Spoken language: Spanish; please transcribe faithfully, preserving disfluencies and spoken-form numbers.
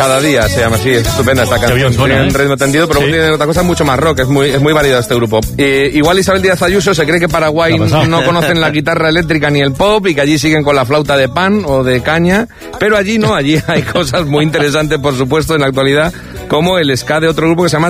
Cada día se llama así, es estupenda esta canción. Tiene un ritmo tendido, pero sí. Tiene otra cosa mucho más rock, es muy, es muy variado este grupo. Eh, igual Isabel Díaz Ayuso se cree que Paraguay no conocen la guitarra eléctrica ni el pop y que allí siguen con la flauta de pan o de caña, pero allí no, allí hay cosas muy interesantes, por supuesto, en la actualidad, como el ska de otro grupo que se llama